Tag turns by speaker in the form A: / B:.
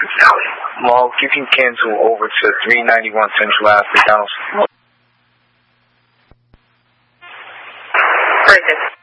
A: Mark, you can cancel over to 391 Central Ave, McDonald's.
B: Very good.